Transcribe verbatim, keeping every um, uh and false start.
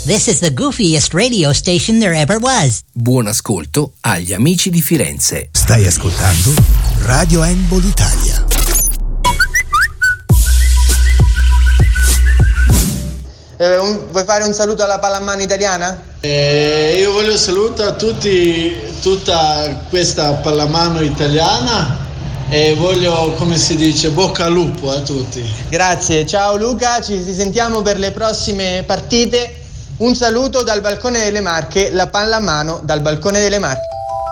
This is the goofiest radio station there ever was. Buon ascolto agli amici di Firenze. Stai ascoltando Radio Handball Italia. Eh, un, vuoi fare un saluto alla pallamano italiana? Eh, io voglio salutare a tutti, tutta questa pallamano italiana e voglio, come si dice, bocca al lupo a tutti. Grazie, ciao Luca, ci sentiamo per le prossime partite. Un saluto dal balcone delle Marche, la pallamano dal balcone delle Marche.